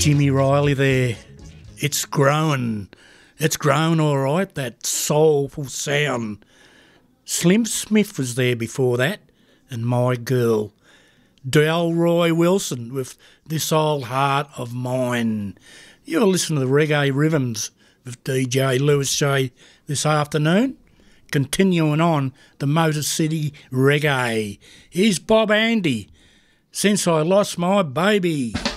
Jimmy Riley there. It's growing. It's grown all right, that soulful sound. Slim Smith was there before that, and My Girl. Delroy Wilson with This Old Heart of Mine. You're listening to the Reggae Rhythms with DJ Lewis J this afternoon. Continuing on the Motor City Reggae. Here's Bob Andy. Since I Lost My Baby.